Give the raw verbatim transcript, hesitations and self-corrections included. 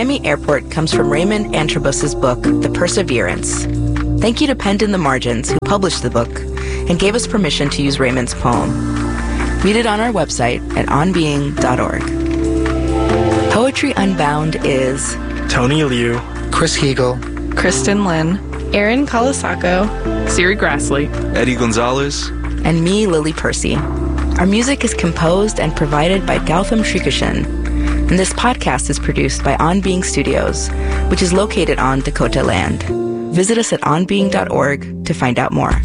Miami Airport comes from Raymond Antrobus's book, The Perseverance. Thank you to Penned in the Margins, who published the book and gave us permission to use Raymond's poem. Read it on our website at on being dot org. Poetry Unbound is Tony Liu, Chris Heagle, Kristen Lynn, Aaron Colasaco, Siri Grassley, Eddie Gonzalez, and me, Lily Percy. Our music is composed and provided by Gautam Srikishan, and this podcast is produced by On Being Studios, which is located on Dakota land. Visit us at on being dot org to find out more.